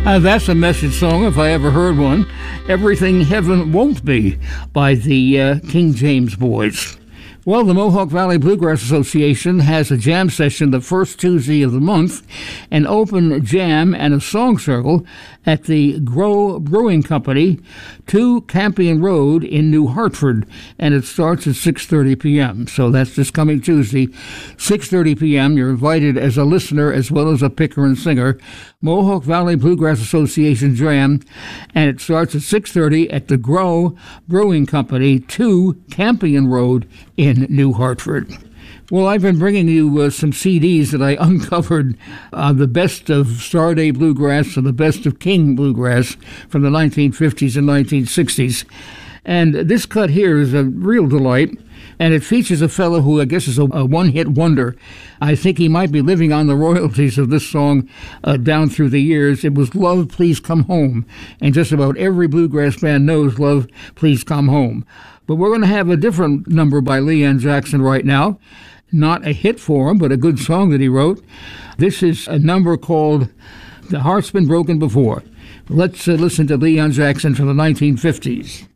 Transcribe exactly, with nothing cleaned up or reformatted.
Uh, that's a message song, if I ever heard one. Everything Heaven Won't Be by the uh, King James Boys. Well, the Mohawk Valley Bluegrass Association has a jam session the first Tuesday of the month, an open jam and a song circle at the Grow Brewing Company, two Campion Road in New Hartford, and it starts at six thirty p.m. So that's this coming Tuesday, six thirty p.m. You're invited as a listener as well as a picker and singer. Mohawk Valley Bluegrass Association Jam, and it starts at six thirty at the Grow Brewing Company, two Campion Road in New Hartford. Well, I've been bringing you uh, some C Ds that I uncovered, uh, the best of Star Day Bluegrass and the best of King Bluegrass from the nineteen fifties and nineteen sixties. And this cut here is a real delight, and it features a fellow who I guess is a, a one-hit wonder. I think he might be living on the royalties of this song uh, down through the years. It was Love, Please Come Home, and just about every bluegrass band knows Love, Please Come Home. But we're going to have a different number by Leon Jackson right now. Not a hit for him, but a good song that he wrote. This is a number called The Heart's Been Broken Before. Let's uh, listen to Leon Jackson from the nineteen fifties.